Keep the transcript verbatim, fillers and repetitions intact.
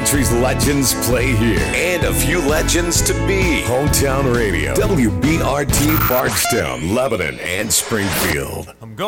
country's legends play here. And a few legends to be. Hometown Radio. W B R T Bardstown, Lebanon, and Springfield. I'm going.